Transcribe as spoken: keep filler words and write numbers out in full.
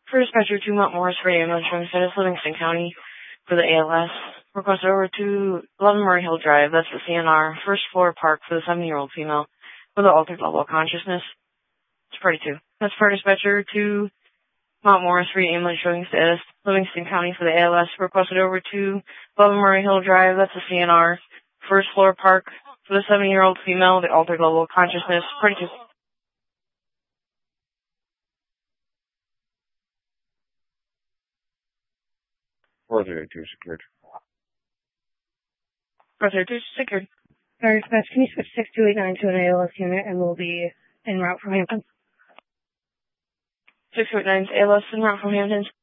For dispatcher to Mount Morris for ambulance showing status Livingston County for the A L S. Request over to eleven Murray Hill Drive, that's the C N R, first floor park for the seventy-year-old female with an altered level of consciousness. It's party two. That's for dispatcher to Mount Morris for ambulance showing status Livingston County for the A L S. Requested over to eleven Murray Hill Drive, that's the C N R, first floor park for the seventy-year-old female with altered level of consciousness. Party two. four thirty-two secured. four thirty-two secured. Sorry, dispatch, can you switch six two eight nine to an A L S unit and we'll be en route from Hampton? six two eight nine A L S en route from Hampton.